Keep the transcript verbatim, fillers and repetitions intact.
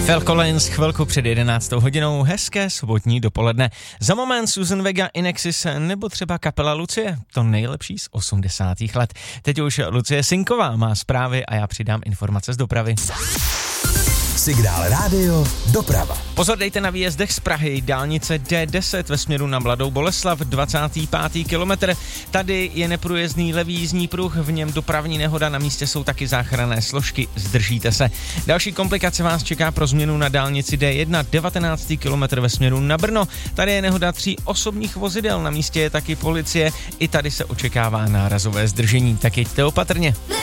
Phil Collins chvilku před jedenáctou hodinou, hezké sobotní dopoledne. Za moment Susan Vega, Inexis nebo třeba kapela Lucie, to nejlepší z osmdesátých let. Teď už Lucie Sinková má zprávy a já přidám informace z dopravy. Signál Rádio Doprava. Pozor, dejte na výjezdech z Prahy, dálnice D deset ve směru na Mladou Boleslav, dvacátý pátý kilometr. Tady je neprůjezdný levý jízdní pruh, v něm dopravní nehoda, na místě jsou taky záchranné složky, zdržíte se. Další komplikace vás čeká pro změnu na dálnici D jedna, devatenáctý kilometr ve směru na Brno. Tady je nehoda tří osobních vozidel, na místě je taky policie, i tady se očekává nárazové zdržení, tak jeďte opatrně.